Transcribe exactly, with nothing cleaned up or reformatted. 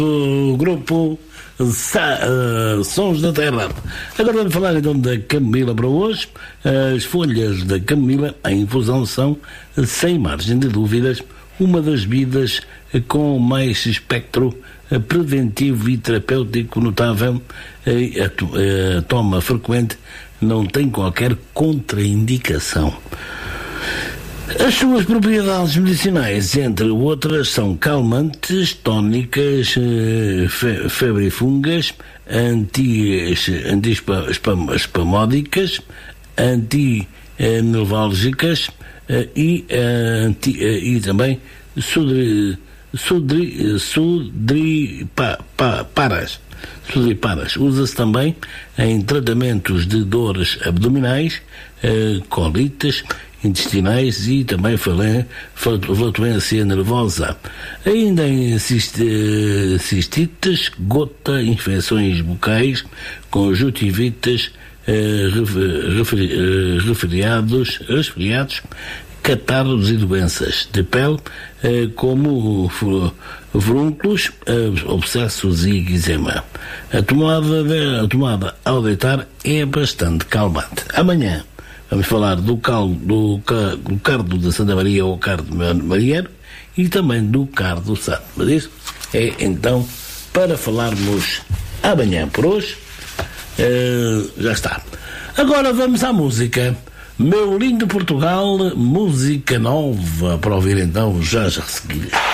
O grupo Sa, uh, Sons da Terra. Agora vamos falar então da camomila para hoje. As folhas da camomila em infusão são, sem margem de dúvidas, uma das bebidas com mais espectro preventivo e terapêutico notável. A, a toma frequente não tem qualquer contraindicação. As suas propriedades medicinais, entre outras, são calmantes, tónicas, fe, febrifungas, anti-espamódicas, anti-nevrálgicas e, anti, e também sudri, sudri, sudriparas. Sudriparas. Usa-se também em tratamentos de dores abdominais, colites intestinais e também flatulência nervosa. Ainda em cistites, gota, infecções bucais, conjuntivites, resfriados, resfriados, catarros e doenças de pele, como furúnculos, abscessos e eczema. A tomada, de, a tomada ao deitar é bastante calmante. Amanhã vamos falar do, caldo, do, do cardo de Santa Maria ou cardo marinheiro e também do cardo santo. Mas isso é então para falarmos amanhã. Por hoje uh, já está. Agora vamos à música. Meu lindo Portugal, música nova para ouvir então já já a seguir.